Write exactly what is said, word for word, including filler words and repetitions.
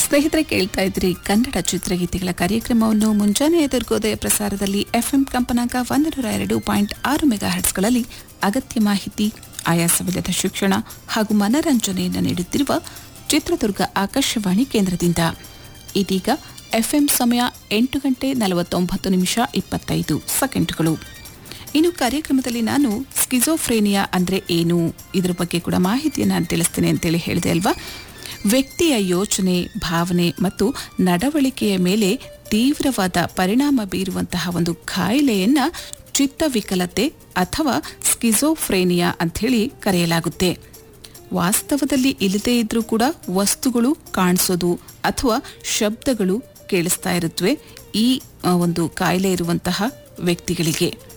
ಸ್ನೇಹಿತರೆ, ಕೇಳ್ತಾ ಇದ್ರಿ ಕನ್ನಡ ಚಿತ್ರಗೀತೆಗಳ ಕಾರ್ಯಕ್ರಮವನ್ನು. ಮುಂಜಾನೆ ಎದುರ್ಗೋದಯ ಪ್ರಸಾರದಲ್ಲಿ ಎಫ್ಎಂ ಕಂಪನಾಂಕ ಒಂದೂರ ಎರಡು ಪಾಯಿಂಟ್ ಆರು ಮೆಗಾ ಹರ್ಟ್ಸ್ಗಳಲ್ಲಿ ಅಗತ್ಯ ಮಾಹಿತಿ, ಆಯಾಸವಿಲ್ಲದ ಶಿಕ್ಷಣ ಹಾಗೂ ಮನರಂಜನೆಯನ್ನು ನೀಡುತ್ತಿರುವ ಚಿತ್ರದುರ್ಗ ಆಕಾಶವಾಣಿ ಕೇಂದ್ರದಿಂದ ಇದೀಗ ಎಫ್ಎಂ ಸಮಯ ಎಂಟು ಗಂಟೆ ನಲವತ್ತೊಂಬತ್ತು ನಿಮಿಷ ಇಪ್ಪತ್ತೈದು ಸೆಕೆಂಡ್ಗಳು. ಇನ್ನು ಕಾರ್ಯಕ್ರಮದಲ್ಲಿ ನಾನು ಸ್ಕಿಜೋಫ್ರೇನಿಯಾ ಅಂದರೆ ಏನು, ಇದರ ಬಗ್ಗೆ ಕೂಡ ಮಾಹಿತಿಯನ್ನು ನಾನು ತಿಳಿಸ್ತೇನೆ ಅಂತೇಳಿ ಹೇಳಿದೆ ಅಲ್ವಾ. ವ್ಯಕ್ತಿಯ ಯೋಚನೆ, ಭಾವನೆ ಮತ್ತು ನಡವಳಿಕೆಯ ಮೇಲೆ ತೀವ್ರವಾದ ಪರಿಣಾಮ ಬೀರುವಂತಹ ಒಂದು ಕಾಯಿಲೆಯನ್ನು ಚಿತ್ತವಿಕಲತೆ ಅಥವಾ ಸ್ಕಿಜೋಫ್ರೇನಿಯಾ ಅಂಥೇಳಿ ಕರೆಯಲಾಗುತ್ತೆ. ವಾಸ್ತವದಲ್ಲಿ ಇಲ್ಲದೇ ಇದ್ರೂ ಕೂಡ ವಸ್ತುಗಳು ಕಾಣಿಸೋದು ಅಥವಾ ಶಬ್ದಗಳು ಕೇಳಿಸ್ತಾ ಇರುತ್ತವೆ ಈ ಒಂದು ಕಾಯಿಲೆ ಇರುವಂತಹ ವ್ಯಕ್ತಿಗಳಿಗೆ.